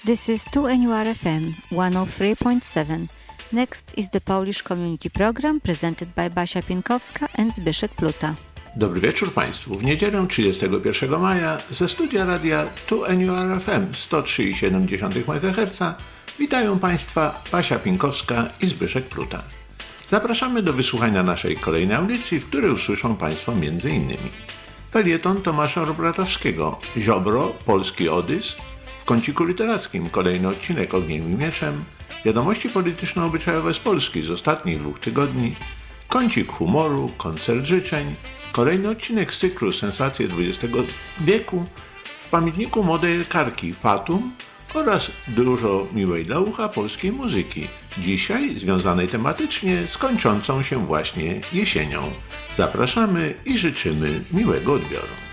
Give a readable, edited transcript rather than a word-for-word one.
This is 2NURFM 103.7. Next is the Polish Community Program presented by Basia Pienkowska and Zbyszek Pluta. Dobry wieczór Państwu. W niedzielę 31 maja ze studia radia 2NURFM 103,7 MHz witają Państwa Basia Pienkowska i Zbyszek Pluta. Zapraszamy do wysłuchania naszej kolejnej audycji, w której usłyszą Państwo m.in. felieton Tomasza Robratowskiego Ziobro, Polski Odys, w kąciku literackim kolejny odcinek Ogniem i Mieczem, wiadomości polityczno-obyczajowe z Polski z ostatnich 2 tygodni, kącik humoru, koncert życzeń, kolejny odcinek z cyklu Sensacje XX wieku, w pamiętniku młodej lekarki Fatum oraz dużo miłej dla ucha polskiej muzyki, dzisiaj związanej tematycznie z kończącą się właśnie jesienią. Zapraszamy i życzymy miłego odbioru.